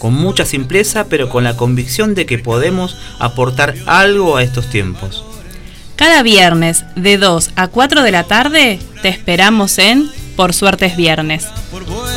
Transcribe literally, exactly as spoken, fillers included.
con mucha simpleza, pero con la convicción de que podemos aportar algo a estos tiempos. Cada viernes de dos a cuatro de la tarde te esperamos en Por Suerte es Viernes.